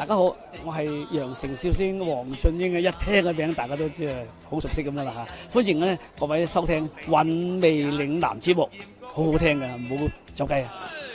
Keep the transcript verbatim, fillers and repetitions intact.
家好，我係羊城笑星黃俊英嘅，一聽個名大家都知係好熟悉咁樣啦嚇。歡迎咧各位收聽《韻味嶺南》節目，好好聽嘅，唔好走雞啊！